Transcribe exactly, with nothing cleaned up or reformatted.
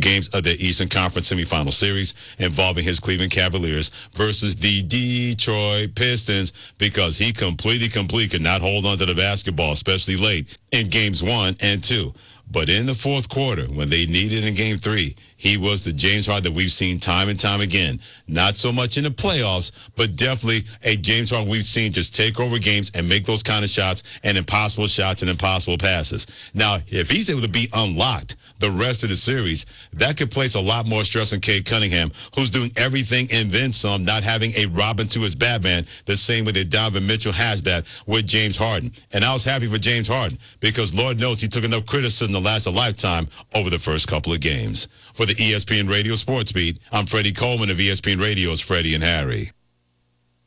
games of the Eastern Conference semifinal series involving his Cleveland Cavaliers versus the Detroit Pistons because he completely, completely could not hold on to the basketball, especially late in games one and two. But in the fourth quarter, when they needed in game three, he was the James Harden that we've seen time and time again. Not so much in the playoffs, but definitely a James Harden we've seen just take over games and make those kind of shots and impossible shots and impossible passes. Now, if he's able to be unlocked the rest of the series, that could place a lot more stress on Cade Cunningham, who's doing everything and then some, not having a Robin to his Batman, the same way that Donovan Mitchell has that with James Harden. And I was happy for James Harden because Lord knows he took enough criticism to last a lifetime over the first couple of games. For the E S P N Radio Sports Beat, I'm Freddie Coleman of E S P N Radio's Freddie and Harry.